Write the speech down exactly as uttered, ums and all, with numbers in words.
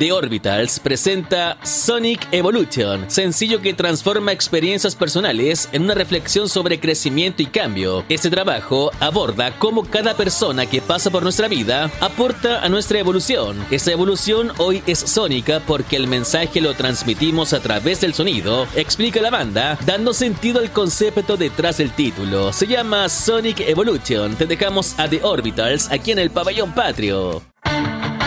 The Orbitals presenta Sonic Evolution, sencillo que transforma experiencias personales en una reflexión sobre crecimiento y cambio. Este trabajo aborda cómo cada persona que pasa por nuestra vida aporta a nuestra evolución. Esa evolución hoy es sónica porque el mensaje lo transmitimos a través del sonido, explica la banda, dando sentido al concepto detrás del título. Se llama Sonic Evolution. Te dejamos a The Orbitals aquí en el Pabellón Patrio.